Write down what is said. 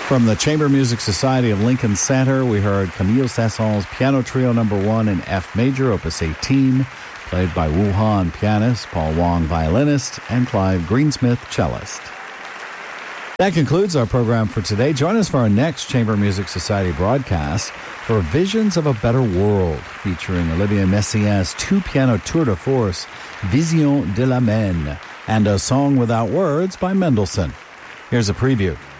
From the Chamber Music Society of Lincoln Center, we heard Camille Saint-Saëns Piano Trio No. 1 in F major, Opus 18, played by Wu Han, pianist, Paul Wong, violinist, and Clive Greensmith, cellist. That concludes our program for today. Join us for our next Chamber Music Society broadcast for Visions of a Better World, featuring Olivier Messiaen's two-piano tour de force, Vision de la Main, and A Song Without Words by Mendelssohn. Here's a preview.